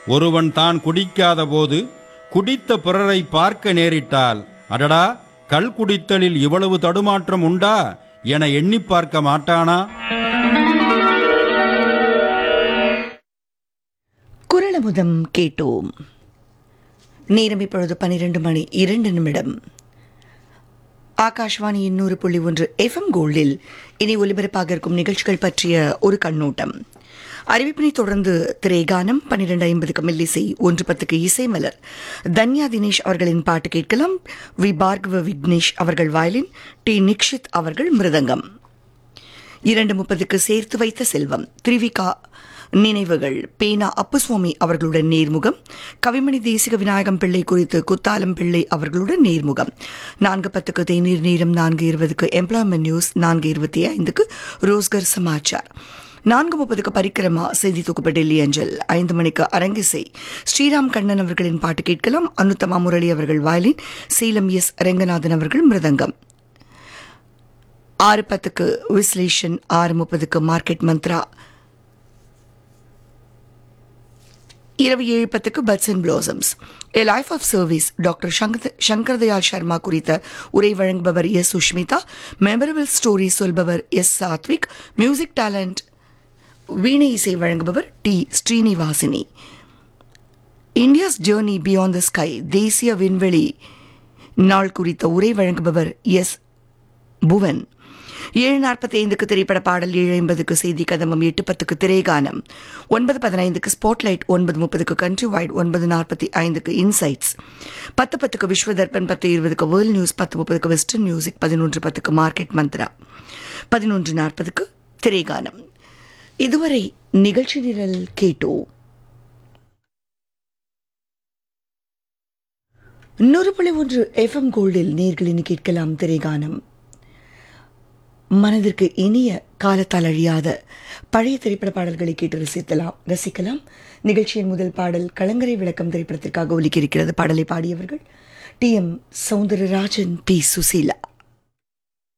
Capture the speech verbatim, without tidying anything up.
ஒருவன் தான் குடிக்காத போது குடித்த பிறரை பார்க்க நேரிட்டால், அடடா, கள் குடித்தலில் இவ்வளவு தடுமாற்றம் உண்டா என எண்ணி பார்க்க மாட்டானா? குரலமுதம் கேட்டோம். நேரம் இப்பொழுது பனிரெண்டு மணி இரண்டு நிமிடம். ஆகாஷ்வாணி நூறு புள்ளி ஒன்று எஃப்எம் கோல்டில் இனி ஒலிபரப்பாக இருக்கும் நிகழ்ச்சிகள் பற்றிய ஒரு கண்ணோட்டம். அறிவிப்பினை தொடர்ந்து திரைகானம் பன்னிரண்டு ஐம்பதுக்கு மெல்லிசை, ஒன்று பத்துக்கு இசை மலர். தன்யா தினேஷ் அவர்களின் பாட்டு கேட்கலாம். வி பார்கவ விக்னேஷ் அவர்கள் வயலின், டி நிக்ஷித் அவர்கள் மிருதங்கம். இரண்டு முப்பதுக்கு சேர்த்து வைத்த செல்வம், திரிவிகா நினைவுகள், பேனா அப்புசுவாமி அவர்களுடன் நேர்முகம். கவிமணி தேசிக விநாயகம் பிள்ளை குறித்து குத்தாலம் பிள்ளை அவர்களுடன் நேர்முகம். நான்கு பத்துக்கு தேநீர் நேரம், நான்கு இருபதுக்கு எம்ப்ளாய்மெண்ட் நியூஸ், நான்கு இருபத்தி ஐந்துக்கு ரோஸ்கர் சமாச்சார், நான்கு முப்பதுக்கு பரிக்கிரமா செய்தி தொகுப்பு டெல்லி அஞ்சல். ஐந்து மணிக்கு அரங்கிசை, ஸ்ரீராம் கண்ணன் அவர்களின் பாட்டு கேட்கலாம். அனுத்தமா முரளி அவர்கள் வயலின், சேலம் எஸ் ரங்கநாதன் அவர்கள் மிருதங்கம். ஆறு பத்துக்கு விஸ்லேஷன், ஆறு முப்பதுக்கு மார்க்கெட் மந்த்ரா. இரவு ஏழு பத்துக்கு puts and blossoms, A life of service, doctor Shankar Dayal Sharma குறித்த உரை வழங்குபவர் S Sushmita. Memorable story சொல்பவர் S Satwik. Music talent வீணை இசை வழங்குபவர் D Srinivasini. India's journey beyond the sky, தேசிய விண்வெளி நாள் குறித்த உரை வழங்குபவர் எஸ் புவன். ஏழு நாற்பத்தி ஐந்துக்கு திரைப்பட பாடல், ஏழு ஐம்பதுக்கு செய்தி கதம்பம், எட்டு பத்துக்கு திரைகானம், ஒன்பது பதினைந்துக்கு ஸ்பாட்லைட், ஒன்பது முப்பதுக்கு கண்ட்ரி வைட், ஒன்பது நாற்பத்தி ஐந்துக்கு இன்சைட்ஸ், பத்து பத்துக்கு விஸ்வ தர்பன், பத்து இருபதுக்கு வேர்ல்ட் நியூஸ், பத்து முப்பதுக்கு வெஸ்டர்ன் மியூசிக், பதினொன்று பத்துக்கு மார்க்கெட் மந்த்ரா, பதினொன்று நாற்பதுக்கு திரைகானம். இதுவரை நிகழ்ச்சி நிரல் கேட்டோம். நூறு புள்ளி ஒன்று எஃப்எம் கோல்டில் நேர்களின் கேட்கலாம் திரைகானம். மனதிற்கு இனிய, காலத்தால் அழியாத பழைய திரைப்பட பாடல்களை கேட்டு ரசிக்கலாம் ரசிக்கலாம் நிகழ்ச்சியின் முதல் பாடல் கலங்கரை விளக்கம் திரைப்படத்திற்காக ஒலிக்கிருக்கிறது. பாடலை பாடியவர்கள் D M Soundararajan, B Susheela.